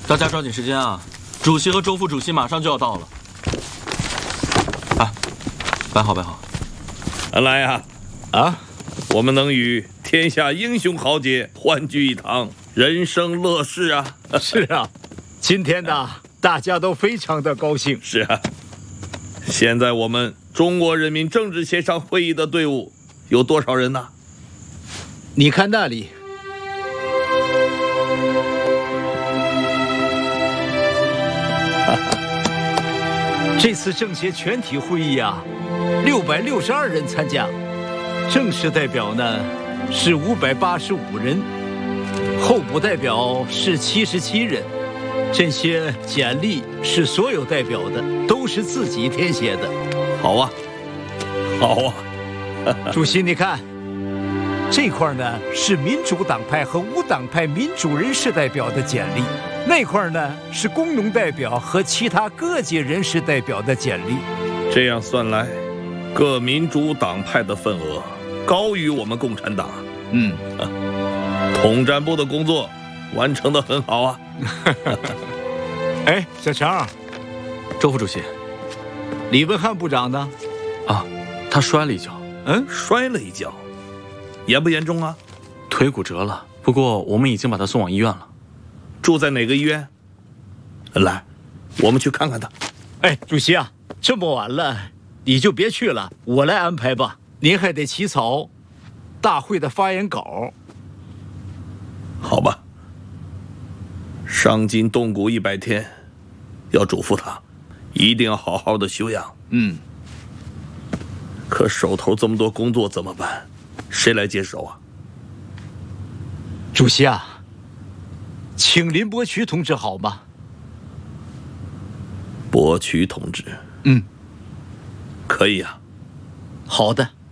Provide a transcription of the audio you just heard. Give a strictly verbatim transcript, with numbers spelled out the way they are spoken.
大家抓紧时间啊！主席和周副主席马上就要到了。哎，摆好摆好。 来呀！ 啊， 我们能与天下英雄豪杰欢聚一堂，人生乐事啊！ 是啊，今天呢，大家都非常的高兴。 是啊，现在我们中国人民政治协商会议的队伍有多少人呢？ 你看那里。 这次政协全体会议啊，六百六十二人参加，正式代表呢是五百八十五人，候补代表是七十七人。这些简历是所有代表的，都是自己填写的。 好啊，好啊， 主席，你看，这块呢是民主党派和无党派民主人士代表的简历。 那块呢是工农代表和其他各界人士代表的简历。 这样算来，各民主党派的份额高于我们共产党。 嗯， 统战部的工作完成得很好啊。 哎，小强， 周副主席， 李文汉部长呢？ 啊，他摔了一跤。 嗯，摔了一跤，严不严重啊？ 腿骨折了，不过我们已经把他送往医院了。 住在哪个医院？来，我们去看看他。 哎，主席啊，这么晚了，你就别去了，我来安排吧。您还得起草大会的发言稿。 好吧。伤筋动骨一百天，要嘱咐他，一定要好好的休养。 嗯。 可手头这么多工作怎么办？谁来接手啊？ 主席啊。 请林伯渠同志好吗？ 伯渠同志， 嗯， 可以啊。 好的。